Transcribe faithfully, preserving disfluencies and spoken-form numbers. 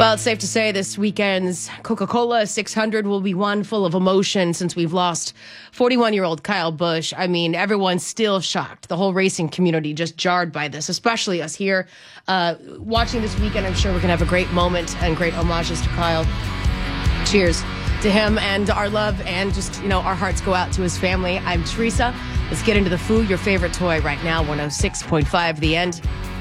Well, it's safe to say this weekend's Coca-Cola six hundred will be one full of emotion since we've lost forty-one-year-old Kyle Busch. I mean, everyone's still shocked. The whole racing community just jarred by this, especially us here. Uh, watching this weekend, I'm sure we're going to have a great moment and great homages to Kyle. Cheers to him and our love, and just, you know, our hearts go out to his family. I'm Teresa. Let's get into the food. Your favorite toy right now, one oh six point five The End.